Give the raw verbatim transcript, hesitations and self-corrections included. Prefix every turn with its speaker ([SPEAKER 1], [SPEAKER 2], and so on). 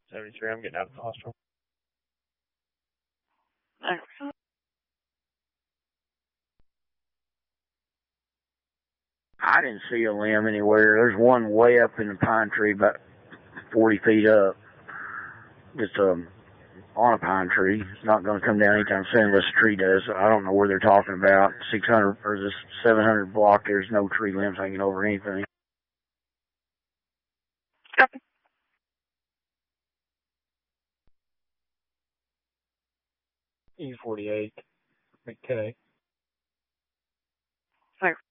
[SPEAKER 1] seventy-three, I'm getting out of the hospital.
[SPEAKER 2] Thanks. I didn't see a limb anywhere. There's one way up in the pine tree, about forty feet up. Just um, on a pine tree. It's not going to come down anytime soon unless the tree does. I don't know where they're talking about. six hundred or this seven hundred block, there's no tree limbs hanging over anything.
[SPEAKER 3] Copy.
[SPEAKER 1] E forty-eight, McKay.
[SPEAKER 3] Thanks.